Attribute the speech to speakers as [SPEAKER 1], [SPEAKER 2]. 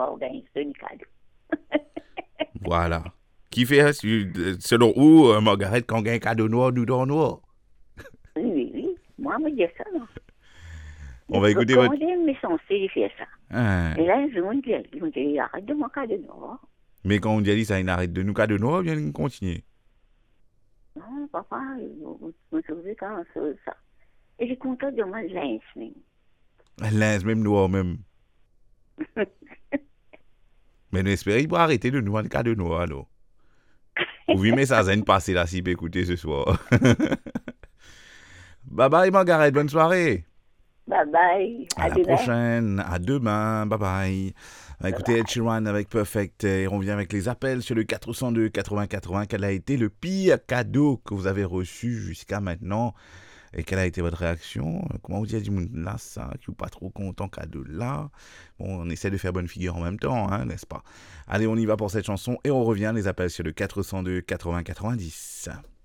[SPEAKER 1] va organiser du cadeau.
[SPEAKER 2] Voilà. Qui fait, selon où, Margaret, quand on gagne un cadeau noir, nous donnons noir.
[SPEAKER 1] Oui, oui, oui. Moi, je me dis ça, non.
[SPEAKER 2] On va écouter
[SPEAKER 1] Quand
[SPEAKER 2] votre...
[SPEAKER 1] on est censé faire ça.
[SPEAKER 2] Hein.
[SPEAKER 1] Et là, ils me dit, arrête de mon cadeau noir.
[SPEAKER 2] Mais quand on dit ça, il arrête de nous cadeau noir, bien nous continuer.
[SPEAKER 1] Non, papa, vous trouvez quand ça. Et j'ai content de moi, linge, même.
[SPEAKER 2] Linge, même noir, même. Mais nous espérons pour arrêter de nous en cadeau noir, alors. Ou vi message à passer là, si peut écouter ce soir. Bye bye, Margaret, bonne soirée.
[SPEAKER 1] Bye bye.
[SPEAKER 2] À la
[SPEAKER 1] Demain.
[SPEAKER 2] prochaine, à demain, bye bye. On va écouter Ed Sheeran avec Perfect et on revient avec les appels sur le 402 80 80. Quel a été le pire cadeau que vous avez reçu jusqu'à maintenant et quelle a été votre réaction? Comment vous dites là ça, qui n'est pas trop content cadeau là? Bon, on essaie de faire bonne figure en même temps, hein, n'est-ce pas? Allez, on y va pour cette chanson et on revient les appels sur le 402 80 90.